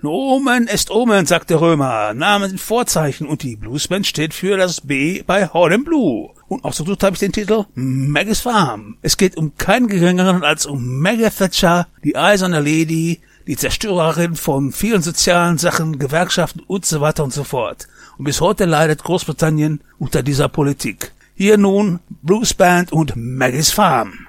Nomen est Omen, sagt der Römer. Namen sind Vorzeichen und die Bluesband steht für das B bei Harlem Blue. Und ausgesucht habe ich den Titel Maggie's Farm. Es geht um keinen geringeren als um Maggie Thatcher, die eiserne Lady, die Zerstörerin von vielen sozialen Sachen, Gewerkschaften und so weiter und so fort. Und bis heute leidet Großbritannien unter dieser Politik. Hier nun Bluesband und Maggie's Farm.